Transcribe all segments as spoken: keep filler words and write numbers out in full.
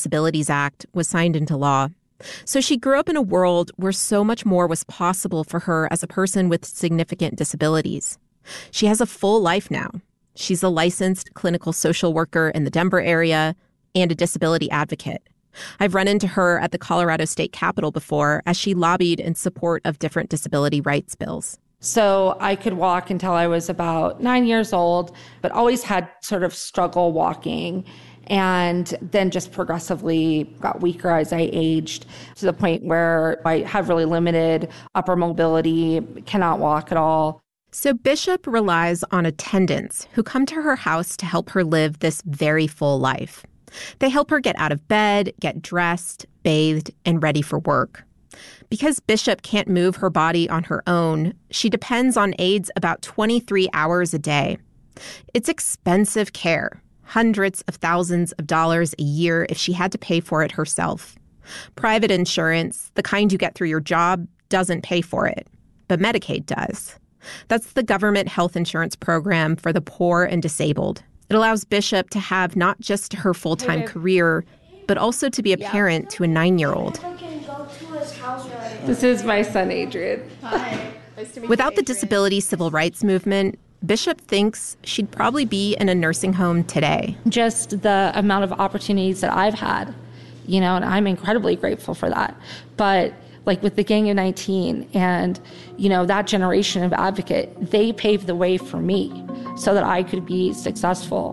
Disabilities Act was signed into law. So she grew up in a world where so much more was possible for her as a person with significant disabilities. She has a full life now. She's a licensed clinical social worker in the Denver area and a disability advocate. I've run into her at the Colorado State Capitol before as she lobbied in support of different disability rights bills. So I could walk until I was about nine years old, but always had sort of struggle walking, and then just progressively got weaker as I aged to the point where I have really limited upper mobility, cannot walk at all. So Bishop relies on attendants who come to her house to help her live this very full life. They help her get out of bed, get dressed, bathed, and ready for work. Because Bishop can't move her body on her own, she depends on aides about twenty-three hours a day. It's expensive care, hundreds of thousands of dollars a year if she had to pay for it herself. Private insurance, the kind you get through your job, doesn't pay for it, but Medicaid does. That's the government health insurance program for the poor and disabled. It allows Bishop to have not just her full-time hey, career, but also to be a parent to a nine-year-old. This is my son, Adrian. Hi. Nice to meet Without you, the disability civil rights movement, Bishop thinks she'd probably be in a nursing home today. Just the amount of opportunities that I've had, you know, and I'm incredibly grateful for that. But like with the Gang of nineteen and, you know, that generation of advocate, they paved the way for me so that I could be successful.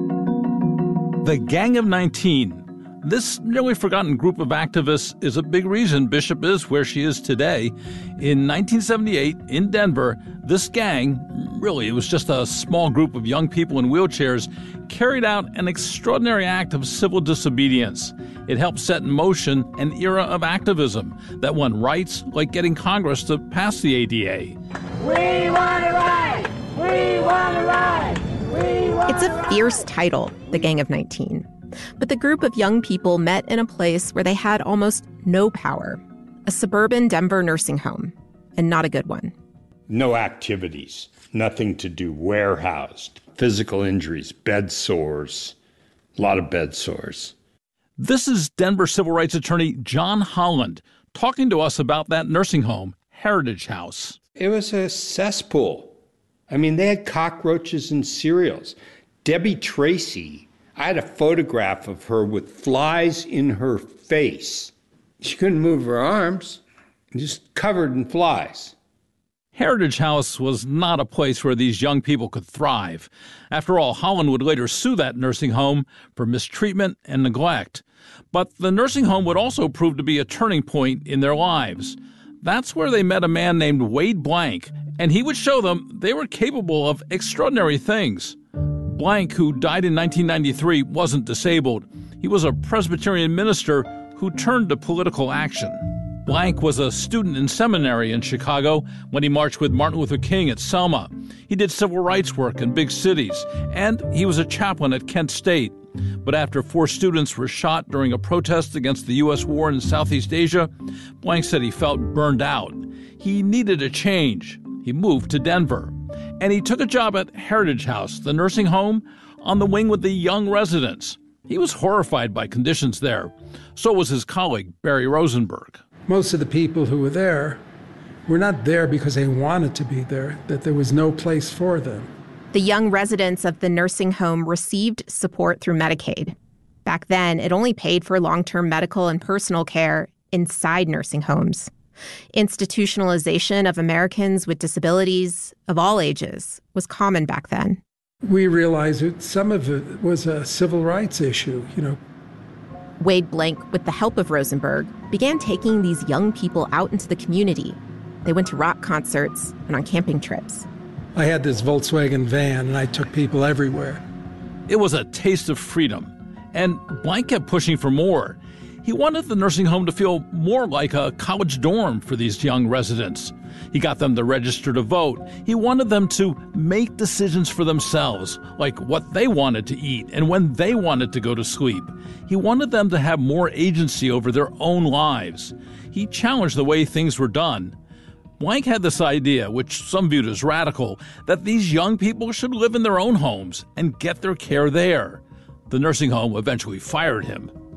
The Gang of nineteen. This nearly forgotten group of activists is a big reason Bishop is where she is today. In nineteen seventy-eight, in Denver, this gang, really it was just a small group of young people in wheelchairs, carried out an extraordinary act of civil disobedience. It helped set in motion an era of activism that won rights like getting Congress to pass the A D A. We want to ride! We want to ride! We want It's a fierce title, the Gang of nineteen. But the group of young people met in a place where they had almost no power, a suburban Denver nursing home, and not a good one. No activities, nothing to do, warehoused, physical injuries, bed sores, a lot of bed sores. This is Denver civil rights attorney John Holland talking to us about that nursing home, Heritage House. It was a cesspool. I mean, they had cockroaches and cereals. Debbie Tracy, I had a photograph of her with flies in her face. She couldn't move her arms, just covered in flies. Heritage House was not a place where these young people could thrive. After all, Holland would later sue that nursing home for mistreatment and neglect. But the nursing home would also prove to be a turning point in their lives. That's where they met a man named Wade Blank, and he would show them they were capable of extraordinary things. Blank, who died in nineteen ninety-three, wasn't disabled. He was a Presbyterian minister who turned to political action. Blank was a student in seminary in Chicago when he marched with Martin Luther King at Selma. He did civil rights work in big cities, and he was a chaplain at Kent State. But after four students were shot during a protest against the U S war in Southeast Asia, Blank said he felt burned out. He needed a change. He moved to Denver. And he took a job at Heritage House, the nursing home, on the wing with the young residents. He was horrified by conditions there. So was his colleague, Barry Rosenberg. Most of the people who were there were not there because they wanted to be there, that there was no place for them. The young residents of the nursing home received support through Medicaid. Back then, it only paid for long-term medical and personal care inside nursing homes. Institutionalization of Americans with disabilities of all ages was common back then. We realized that some of it was a civil rights issue, you know. Wade Blank, with the help of Rosenberg, began taking these young people out into the community. They went to rock concerts and on camping trips. I had this Volkswagen van, and I took people everywhere. It was a taste of freedom, and Blank kept pushing for more. He wanted the nursing home to feel more like a college dorm for these young residents. He got them to register to vote. He wanted them to make decisions for themselves, like what they wanted to eat and when they wanted to go to sleep. He wanted them to have more agency over their own lives. He challenged the way things were done. Blank had this idea, which some viewed as radical, that these young people should live in their own homes and get their care there. The nursing home eventually fired him.